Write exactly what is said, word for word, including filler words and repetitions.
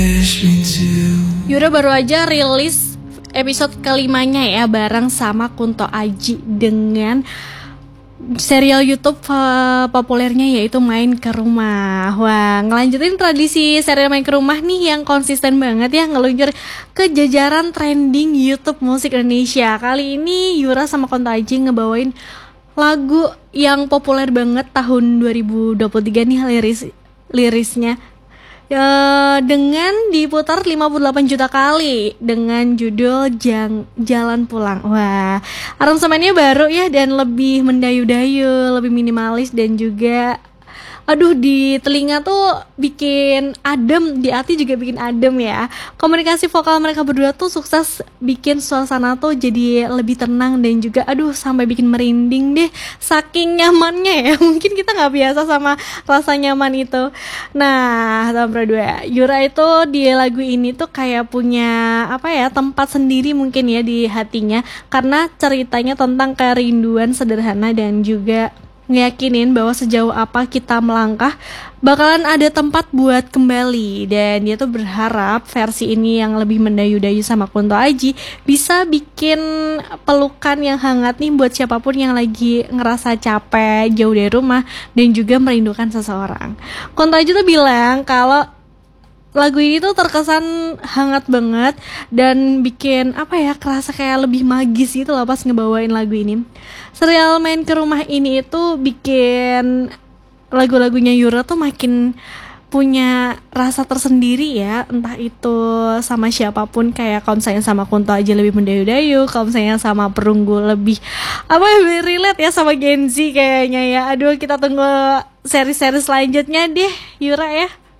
Yura baru aja rilis episode kelimanya ya bareng sama Kunto Aji dengan serial YouTube uh, populernya yaitu Main ke Rumah. Wah, ngelanjutin tradisi serial Main ke Rumah nih yang konsisten banget ya ngeluncur ke jajaran trending YouTube musik Indonesia. Kali ini Yura sama Kunto Aji ngebawain lagu yang populer banget tahun dua ribu dua puluh tiga nih liris lirisnya. Ya, dengan diputar lima puluh delapan juta kali dengan judul Jang, Jalan Pulang. Wah, aransemennya baru ya dan lebih mendayu-dayu, lebih minimalis dan juga aduh di telinga tuh bikin adem, di hati juga bikin adem ya. Komunikasi vokal mereka berdua tuh sukses bikin suasana tuh jadi lebih tenang dan juga aduh sampai bikin merinding deh saking nyamannya ya. Mungkin kita nggak biasa sama rasa nyaman itu. Nah, teman berdua, Yura itu di lagu ini tuh kayak punya apa ya tempat sendiri mungkin ya di hatinya karena ceritanya tentang kerinduan sederhana dan juga ngeyakinin bahwa sejauh apa kita melangkah bakalan ada tempat buat kembali. Dan dia tuh berharap versi ini yang lebih mendayu-dayu sama Kunto Aji bisa bikin pelukan yang hangat nih buat siapapun yang lagi ngerasa capek jauh dari rumah dan juga merindukan seseorang. Kunto Aji tuh bilang kalau lagu ini tuh terkesan hangat banget dan bikin apa ya kerasa kayak lebih magis gitu loh pas ngebawain lagu ini. Serial Main ke Rumah ini itu bikin lagu-lagunya Yura tuh makin punya rasa tersendiri ya, entah itu sama siapapun, kayak kalau misalnya sama Kunto Aji lebih mendayu-dayu, kalau misalnya sama Perunggu lebih apa ya lebih relate ya sama Gen Z kayaknya ya. Aduh, kita tunggu seri-seri selanjutnya deh Yura ya.